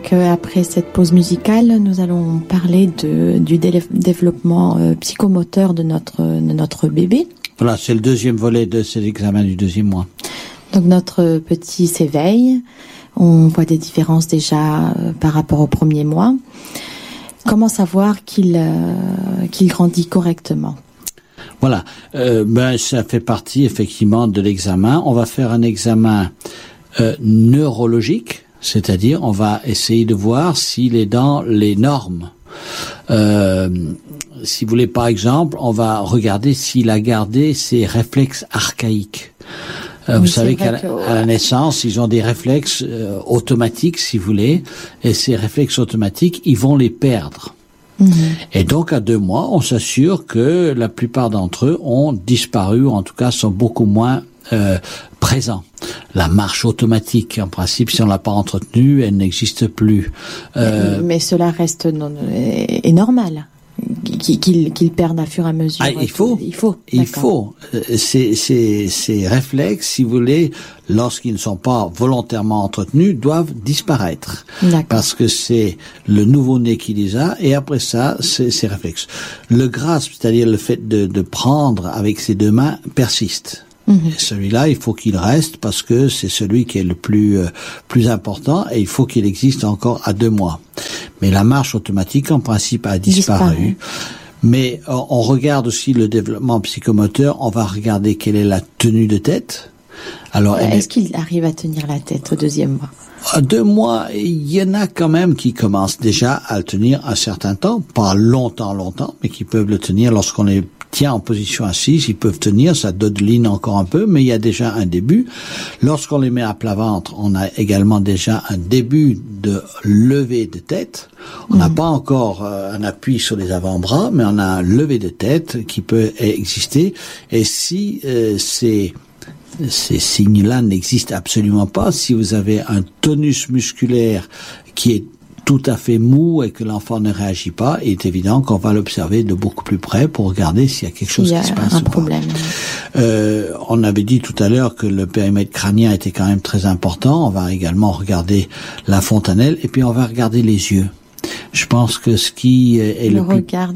Donc après cette pause musicale, nous allons parler du développement psychomoteur de notre bébé. Voilà, c'est le deuxième volet de cet examen du deuxième mois. Donc notre petit s'éveille, on voit des différences déjà par rapport au premier mois. Comment savoir qu'il grandit correctement ? Voilà, ça fait partie effectivement de l'examen. On va faire un examen neurologique, c'est-à-dire on va essayer de voir s'il est dans les normes. Si vous voulez, par exemple, on va regarder s'il a gardé ses réflexes archaïques. Vous savez qu'à la naissance, ils ont des réflexes automatiques, si vous voulez, et ces réflexes automatiques, ils vont les perdre. Et donc, à 2 mois, on s'assure que la plupart d'entre eux ont disparu, ou en tout cas sont beaucoup moins présents. La marche automatique, en principe, si on l'a pas entretenue, elle n'existe plus. Mais cela reste est normal. Qu'ils perdent à fur et à mesure. Il faut. Ces réflexes, si vous voulez, lorsqu'ils ne sont pas volontairement entretenus, doivent disparaître. Parce que c'est le nouveau-né qui les a, et après ça, c'est ces réflexes. Le grasp, c'est-à-dire le fait de prendre avec ses 2 mains, persiste. Et celui-là, il faut qu'il reste parce que c'est celui qui est le plus important et il faut qu'il existe encore à 2 mois. Mais la marche automatique, en principe, a disparu. Mais on regarde aussi le développement psychomoteur. On va regarder quelle est la tenue de tête. Alors, est-ce qu'il arrive à tenir la tête au 2e mois ? À 2 mois, il y en a quand même qui commencent déjà à le tenir un certain temps, pas longtemps, mais qui peuvent le tenir lorsqu'on les tient en position assise, ils peuvent tenir, ça dodeline encore un peu, mais il y a déjà un début. Lorsqu'on les met à plat ventre, on a également déjà un début de levée de tête. On n'a pas encore un appui sur les avant-bras, mais on a un lever de tête qui peut exister. Et si ces signes-là n'existent absolument pas, si vous avez un tonus musculaire qui est tout à fait mou et que l'enfant ne réagit pas, il est évident qu'on va l'observer de beaucoup plus près pour regarder s'il y a quelque chose qui se passe ou pas. On avait dit tout à l'heure que le périmètre crânien était quand même très important. On va également regarder la fontanelle et puis on va regarder les yeux. Je pense que ce qui est le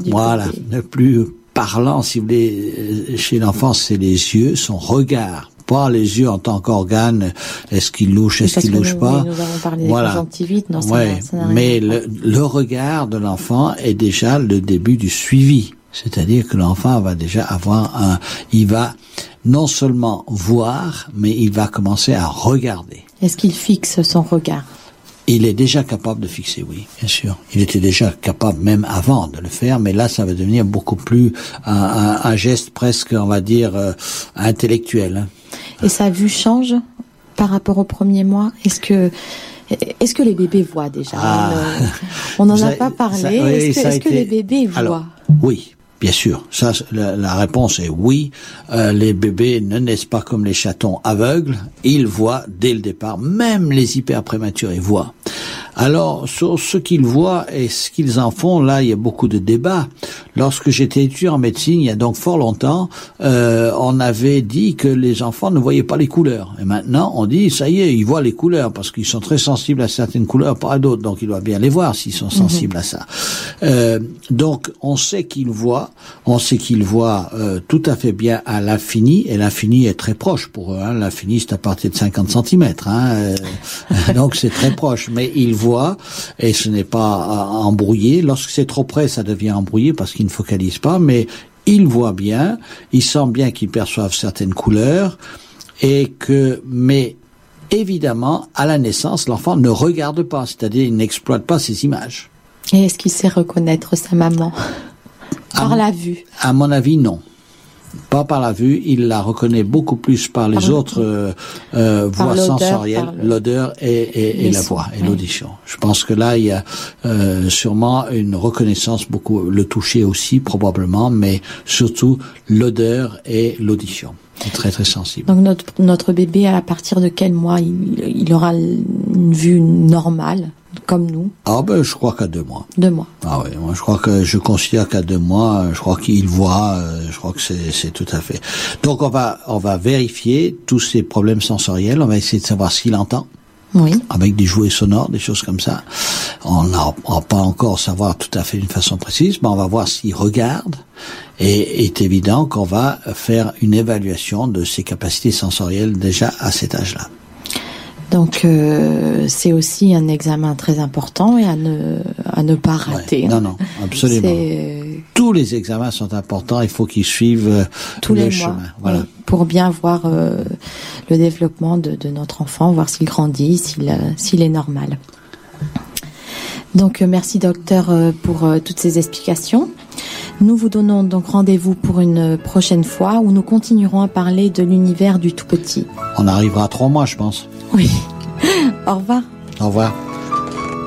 plus parlant, si vous voulez, chez l'enfant, c'est les yeux, son regard. Pas les yeux en tant qu'organe, est-ce qu'il louche, est-ce qu'il louche pas. Nous avons parlé des conjonctivites, ça n'a rien. Mais le regard de l'enfant est déjà le début du suivi. C'est-à-dire que l'enfant va déjà avoir il va non seulement voir, mais il va commencer à regarder. Est-ce qu'il fixe son regard ? Il est déjà capable de fixer, oui, bien sûr. Il était déjà capable même avant de le faire, mais là, ça va devenir beaucoup plus un geste presque, on va dire, intellectuel. Et sa vue change par rapport au premier mois ? Est-ce que les bébés voient déjà ? On n'en a pas parlé. Est-ce que les bébés voient ? Alors, oui. Bien sûr, ça, la réponse est oui. Les bébés ne naissent pas comme les chatons aveugles. Ils voient dès le départ. Même les hyper prématurés voient. Alors, sur ce qu'ils voient et ce qu'ils en font, là, il y a beaucoup de débats. Lorsque j'étais étudiant en médecine, il y a donc fort longtemps, on avait dit que les enfants ne voyaient pas les couleurs. Et maintenant, on dit, ça y est, ils voient les couleurs, parce qu'ils sont très sensibles à certaines couleurs, pas à d'autres. Donc, ils doivent bien les voir s'ils sont sensibles à ça. Donc, on sait qu'ils voient tout à fait bien à l'infini, et l'infini est très proche pour eux. L'infini, c'est à partir de 50 centimètres. Donc, c'est très proche. Mais ils voient, et ce n'est pas embrouillé. Lorsque c'est trop près, ça devient embrouillé parce qu'ils ne focalisent pas, mais ils voient bien, ils sentent bien qu'ils perçoivent certaines couleurs, mais évidemment, à la naissance, l'enfant ne regarde pas, c'est-à-dire il n'exploite pas ces images. Et est-ce qu'il sait reconnaître sa maman par la vue ? À mon avis, non. Pas par la vue, il la reconnaît beaucoup plus par les autres voies sensorielles, l'odeur et la voix et l'audition. Je pense que là, il y a sûrement une reconnaissance, beaucoup le toucher aussi probablement, mais surtout l'odeur et l'audition. C'est très très sensible. Donc notre bébé, à partir de quel mois il aura une vue normale, comme nous? Je crois qu'à 2 mois. 2 mois. Oui, moi je considère qu'à 2 mois, je crois qu'il voit, je crois que c'est tout à fait. Donc on va vérifier tous ces problèmes sensoriels, on va essayer de savoir s'il entend. Oui. Avec des jouets sonores, des choses comme ça. On n'a pas encore savoir tout à fait d'une façon précise, mais on va voir s'il regarde. Et est évident qu'on va faire une évaluation de ses capacités sensorielles déjà à cet âge-là. Donc c'est aussi un examen très important et à ne pas rater. Ouais, non, absolument. Tous les examens sont importants. Il faut qu'ils suivent tous le les chemin. Mois, voilà. Oui, pour bien voir le développement de notre enfant, voir s'il grandit, s'il est normal. Donc merci docteur pour toutes ces explications. Nous vous donnons donc rendez-vous pour une prochaine fois où nous continuerons à parler de l'univers du tout petit. On arrivera à 3 mois, je pense. Oui. Au revoir. Au revoir.